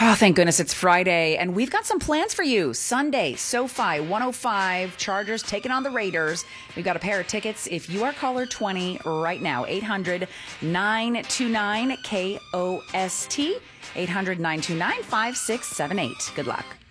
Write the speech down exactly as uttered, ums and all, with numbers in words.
Oh, thank goodness it's Friday, and we've got some plans for you. Sunday, SoFi one oh five, Chargers taking on the Raiders. We've got a pair of tickets. If you are caller twenty right now, eight hundred, nine two nine, K O S T, eight hundred, nine two nine, five six seven eight. Good luck.